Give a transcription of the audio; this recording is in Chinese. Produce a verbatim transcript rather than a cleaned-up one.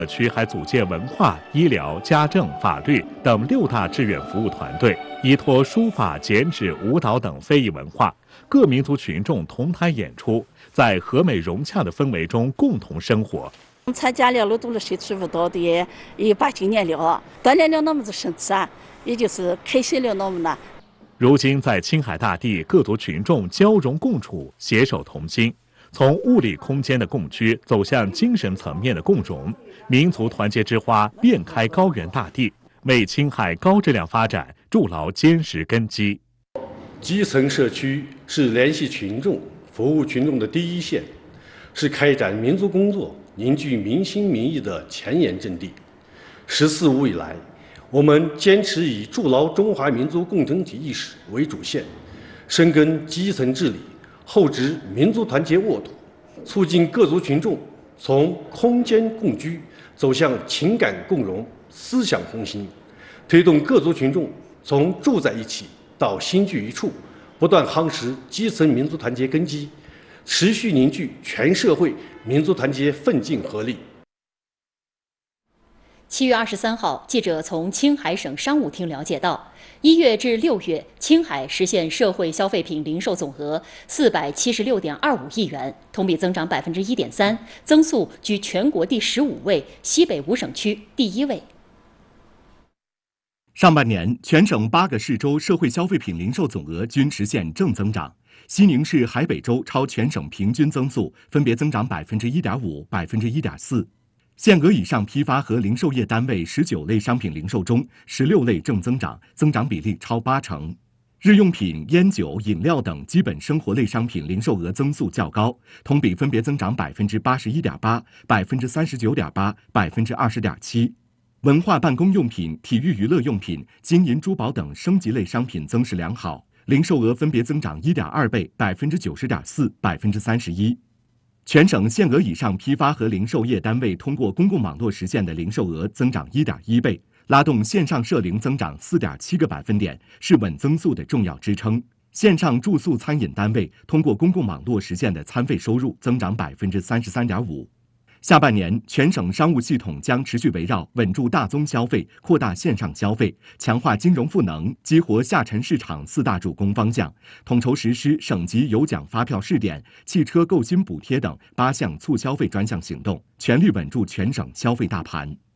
区还组建文化、医疗、家政、法律等六大志愿服务团队，依托书法、剪纸、舞蹈等非遗文化，各民族群众同台演出，在和美融洽的氛围中共同生活。 参加了，我读了岁数不多的，也把今年了，锻炼了我们的身体啊，也就是开心了我们了。 如今，在青海大地，各族群众交融共处，携手同心。从物理空间的共居走向精神层面的共融，民族团结之花遍开高原大地，为青海高质量发展筑牢坚实根基。 基层社区是联系群众、服务群众的第一线，是开展民族工作、凝聚民心民意的前沿阵地。十四五以来，我们坚持以筑牢中华民族共同体意识为主线，深耕基层治理，厚植民族团结沃土，促进各族群众从空间共居走向情感共融、思想同心，推动各族群众从住在一起到心聚一处，不断夯实基层民族团结根基，持续凝聚全社会民族团结奋进合力。 七月二十三号，记者从青海省商务厅了解到，一月至六月，青海实现社会消费品零售总额四百七十六点二五亿元，同比增长百分之一点三，增速居全国第十五位，西北五省区第一位。 上半年，全省八个市州社会消费品零售总额均实现正增长，西宁市海北州超全省平均增速，分别增长百分之一点五、百分之一点四。限额以上批发和零售业单位十九类商品零售中，十六类正增长，增长比例超八成。日用品、烟酒、饮料等基本生活类商品零售额增速较高，同比分别增长百分之八十一点八、百分之三十九点八、百分之二十点七。文化办公用品、体育娱乐用品、金银珠宝等升级类商品增势良好，零售额分别增长一点二倍、百分之九十点四、百分之三十一。全省限额以上批发和零售业单位通过公共网络实现的零售额增长一点一倍，拉动线上社零增长四点七个百分点，是稳增速的重要支撑。线上住宿餐饮单位通过公共网络实现的餐费收入增长百分之三十三点五。下半年，全省商务系统将持续围绕稳住大宗消费、扩大线上消费、强化金融赋能、激活下沉市场四大主攻方向，统筹实施省级有奖发票试点、汽车购新补贴等八项促消费专项行动，全力稳住全省消费大盘。